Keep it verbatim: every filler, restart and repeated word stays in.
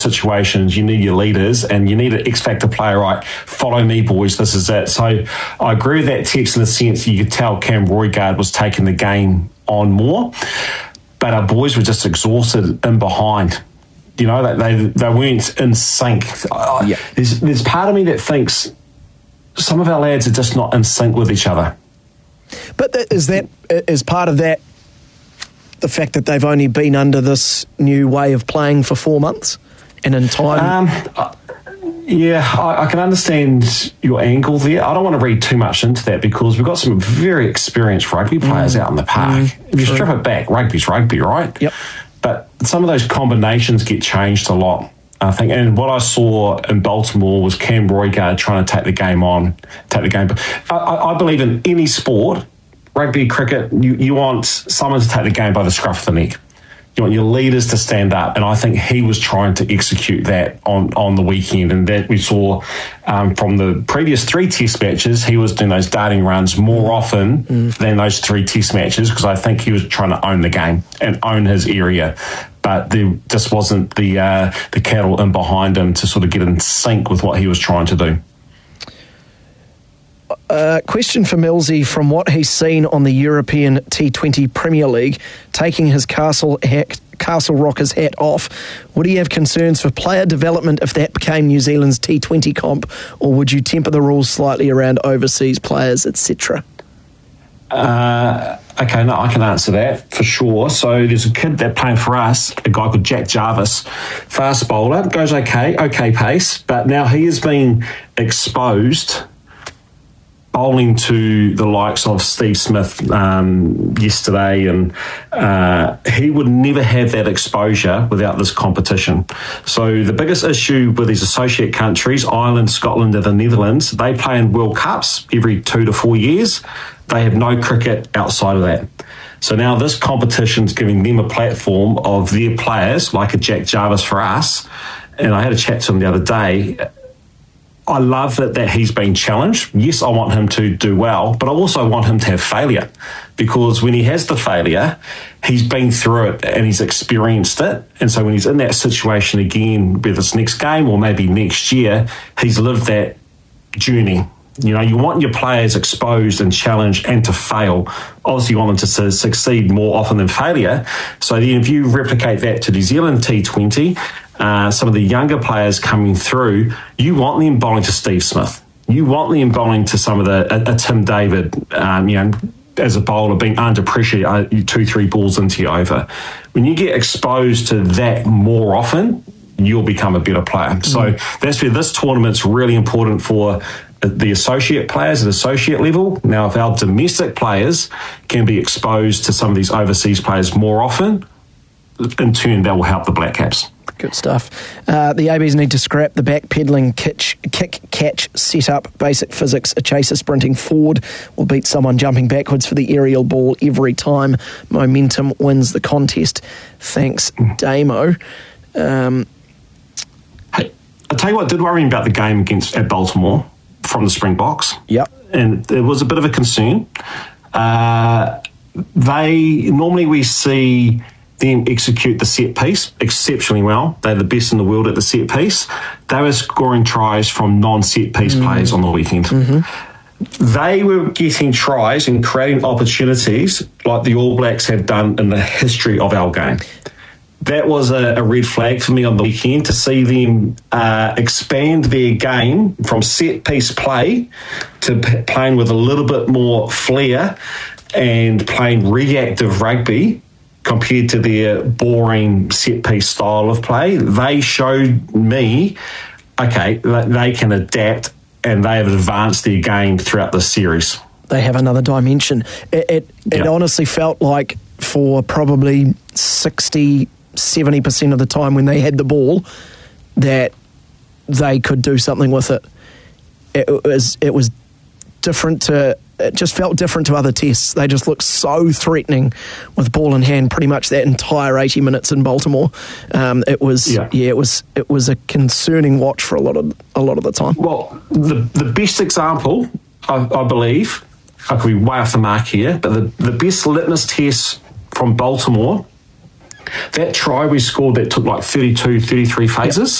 situations, you need your leaders and you need an X-factor player, right? Follow me, boys, this is it. So I agree with that text in the sense you could tell Cam Roigard was taking the game on more, but our boys were just exhausted in behind. You know, they they, they weren't in sync. Yeah. There's, there's part of me that thinks some of our lads are just not in sync with each other. But that, is that is part of that the fact that they've only been under this new way of playing for four months? And in time... Um, uh, yeah, I, I can understand your angle there. I don't want to read too much into that because we've got some very experienced rugby players mm. out in the park. Mm, if you true. strip it back, rugby's rugby, right? Yep. But some of those combinations get changed a lot, I think. And what I saw in Baltimore was Cam Roigard trying to take the game on, take the game. I, I, I believe in any sport, rugby, cricket, you, you want someone to take the game by the scruff of the neck. You want your leaders to stand up, and I think he was trying to execute that on, on the weekend, and that we saw um, from the previous three test matches, he was doing those darting runs more often mm. than those three test matches because I think he was trying to own the game and own his area, but there just wasn't the uh, the cattle in behind him to sort of get in sync with what he was trying to do. Uh, question for Millsy, from what he's seen on the European T twenty Premier League, taking his Castle hat, Castle Rockers hat off, would he have concerns for player development if that became New Zealand's T twenty comp, or would you temper the rules slightly around overseas players, et cetera? Uh, okay, no, I can answer that for sure. So there's a kid that playing for us, a guy called Jack Jarvis, fast bowler, goes okay, okay pace, but now he has been exposed bowling to the likes of Steve Smith um, yesterday, and uh, he would never have that exposure without this competition. So the biggest issue with these associate countries, Ireland, Scotland and the Netherlands, they play in World Cups every two to four years. They have no cricket outside of that. So now this competition's giving them a platform of their players, like a Jack Jarvis for us, and I had a chat to him the other day. I love that, that he's been challenged. Yes, I want him to do well, but I also want him to have failure, because when he has the failure, he's been through it and he's experienced it. And so when he's in that situation again, whether it's next game or maybe next year, he's lived that journey. You know, you want your players exposed and challenged and to fail. Obviously, you want them to succeed more often than failure. So then if you replicate that to New Zealand T twenty, Uh, some of the younger players coming through, you want them bowling to Steve Smith. You want them bowling to some of the, a, a Tim David, um, you know, as a bowler being under pressure, uh, two, three balls into your over. When you get exposed to that more often, you'll become a better player. Mm. So that's where this tournament's really important for the associate players at associate level. Now, if our domestic players can be exposed to some of these overseas players more often, in turn, that will help the Black Caps. Good stuff. Uh, the A Bs need to scrap the back-pedalling kick, kick catch setup. Basic physics, a chaser sprinting forward will beat someone jumping backwards for the aerial ball every time. Momentum wins the contest. Thanks, Damo. Um, hey, I'll tell you what did worry me about the game against at Baltimore from the Springboks. Yep. And it was a bit of a concern. Uh, they, normally we see them execute the set piece exceptionally well. They're the best in the world at the set piece. They were scoring tries from non-set piece mm. players on the weekend. Mm-hmm. They were getting tries and creating opportunities like the All Blacks have done in the history of our game. That was a, a red flag for me on the weekend, to see them uh, expand their game from set piece play to p- playing with a little bit more flair and playing reactive rugby compared to their boring set-piece style of play. They showed me, okay, they can adapt, and they have advanced their game throughout the series. They have another dimension. It it, yep. it honestly felt like for probably sixty, seventy percent of the time when they had the ball that they could do something with it. It was, it was different to... It just felt different to other tests. They just looked so threatening with ball in hand pretty much that entire eighty minutes in Baltimore. Um, it was yeah. yeah, it was it was a concerning watch for a lot of a lot of the time. Well, the the best example, I, I believe, I could be way off the mark here, but the, the best litmus test from Baltimore That try we scored that took like thirty-two, thirty-three phases.